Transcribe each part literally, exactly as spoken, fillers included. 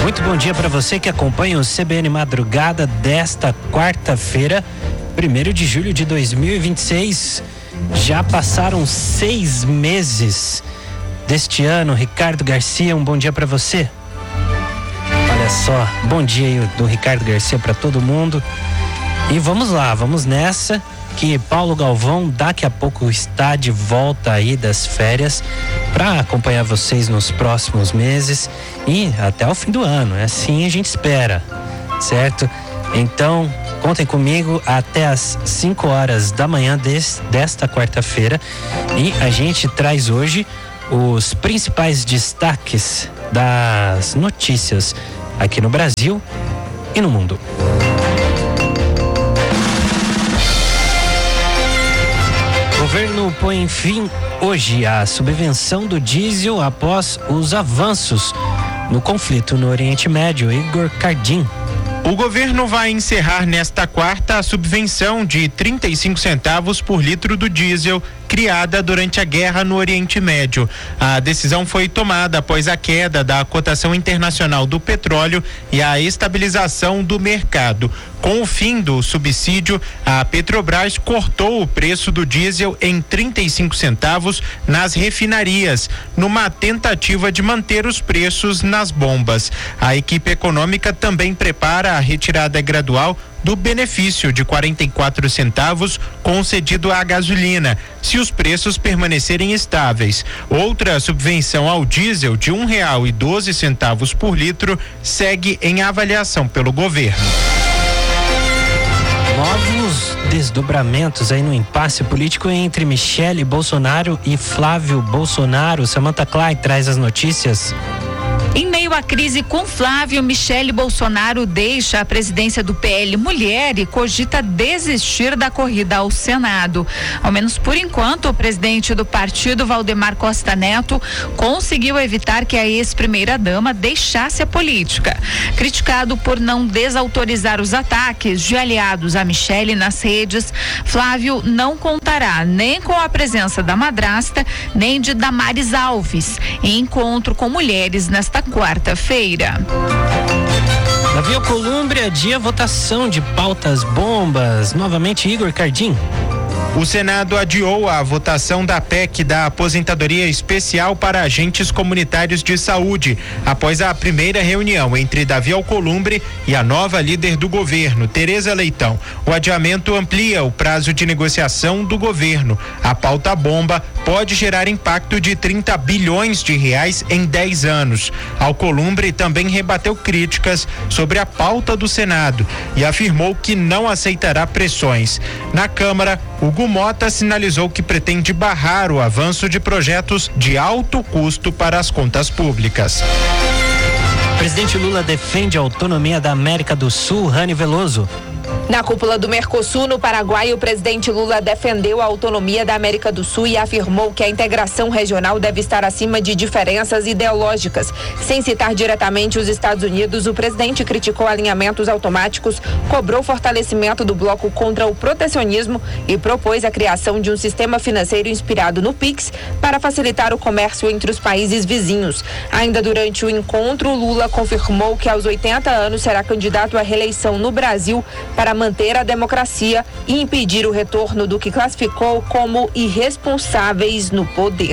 Muito bom dia para você que acompanha o C B N Madrugada desta quarta-feira, primeiro de julho de dois mil e vinte e seis. Já passaram seis meses deste ano. Ricardo Garcia, um bom dia para você. Olha só, bom dia aí do Ricardo Garcia para todo mundo. E vamos lá, vamos nessa, que Paulo Galvão daqui a pouco está de volta aí das férias para acompanhar vocês nos próximos meses e até o fim do ano. É assim a gente espera, certo? Então, contem comigo até as cinco horas da manhã des, desta quarta-feira e a gente traz hoje os principais destaques das notícias aqui no Brasil e no mundo. O governo põe fim hoje à subvenção do diesel após os avanços no conflito no Oriente Médio. Igor Cardim. O governo vai encerrar nesta quarta a subvenção de trinta e cinco centavos por litro do diesel criada durante a guerra no Oriente Médio. A decisão foi tomada após a queda da cotação internacional do petróleo e a estabilização do mercado. Com o fim do subsídio, a Petrobras cortou o preço do diesel em trinta e cinco centavos nas refinarias, numa tentativa de manter os preços nas bombas. A equipe econômica também prepara a retirada gradual do benefício de quarenta e quatro centavos concedido à gasolina, se os preços permanecerem estáveis. Outra subvenção ao diesel de um real e doze centavos por litro segue em avaliação pelo governo. Novos desdobramentos aí no impasse político entre Michele Bolsonaro e Flávio Bolsonaro. Samantha Clay traz as notícias. Em meio à crise com Flávio, Michele Bolsonaro deixa a presidência do P L Mulher e cogita desistir da corrida ao Senado. Ao menos por enquanto, o presidente do partido, Valdemar Costa Neto, conseguiu evitar que a ex-primeira-dama deixasse a política. Criticado por não desautorizar os ataques de aliados a Michele nas redes, Flávio não contará nem com a presença da madrasta, nem de Damares Alves, em encontro com mulheres nesta quarta-feira. Davi Alcolumbre adia votação de pautas bombas. Novamente, Igor Cardim. O Senado adiou a votação da P E C da aposentadoria especial para agentes comunitários de saúde, após a primeira reunião entre Davi Alcolumbre e a nova líder do governo, Tereza Leitão. O adiamento amplia o prazo de negociação do governo. A pauta bomba pode gerar impacto de trinta bilhões de reais em dez anos. Alcolumbre também rebateu críticas sobre a pauta do Senado e afirmou que não aceitará pressões. Na Câmara, Hugo Mota sinalizou que pretende barrar o avanço de projetos de alto custo para as contas públicas. O presidente Lula defende a autonomia da América do Sul. Rani Veloso. Na cúpula do Mercosul, no Paraguai, o presidente Lula defendeu a autonomia da América do Sul e afirmou que a integração regional deve estar acima de diferenças ideológicas. Sem citar diretamente os Estados Unidos, o presidente criticou alinhamentos automáticos, cobrou fortalecimento do bloco contra o protecionismo e propôs a criação de um sistema financeiro inspirado no Pix para facilitar o comércio entre os países vizinhos. Ainda durante o encontro, Lula confirmou que aos oitenta anos será candidato à reeleição no Brasil para manter a democracia e impedir o retorno do que classificou como irresponsáveis no poder.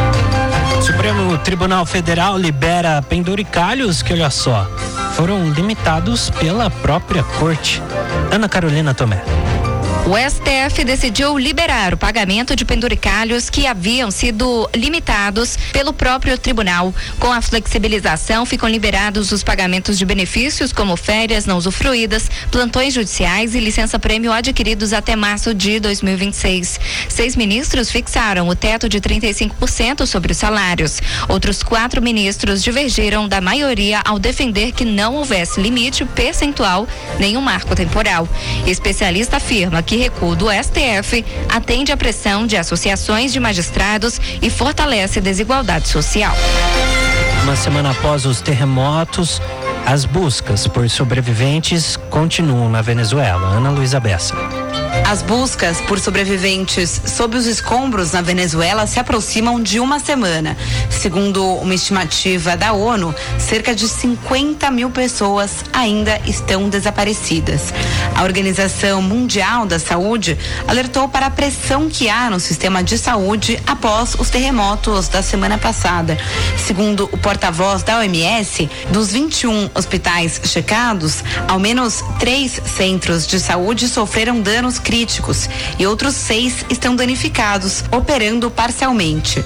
O Supremo Tribunal Federal libera penduricalhos que, olha só, foram limitados pela própria corte. Ana Carolina Tomé. O S T F decidiu liberar o pagamento de penduricalhos que haviam sido limitados pelo próprio tribunal. Com a flexibilização, ficam liberados os pagamentos de benefícios como férias não usufruídas, plantões judiciais e licença-prêmio adquiridos até março de dois mil e vinte e seis. Seis ministros fixaram o teto de trinta e cinco por cento sobre os salários. Outros quatro ministros divergiram da maioria ao defender que não houvesse limite percentual nem um marco temporal. Especialista afirma que recuo do S T F atende à pressão de associações de magistrados e fortalece a desigualdade social. Uma semana após os terremotos, as buscas por sobreviventes continuam na Venezuela. Ana Luísa Bessa. As buscas por sobreviventes sob os escombros na Venezuela se aproximam de uma semana. Segundo uma estimativa da ONU, cerca de cinquenta mil pessoas ainda estão desaparecidas. A Organização Mundial da Saúde alertou para a pressão que há no sistema de saúde após os terremotos da semana passada. Segundo o porta-voz da O M S, dos vinte e um hospitais checados, ao menos três centros de saúde sofreram danos críticos e outros seis estão danificados, operando parcialmente.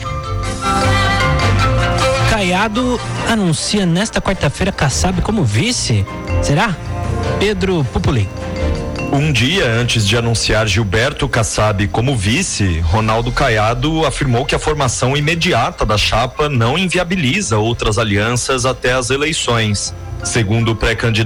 Caiado anuncia nesta quarta-feira Kassab como vice. Será? Pedro Pupuli. Um dia antes de anunciar Gilberto Kassab como vice, Ronaldo Caiado afirmou que a formação imediata da chapa não inviabiliza outras alianças até as eleições. Segundo o pré-candidato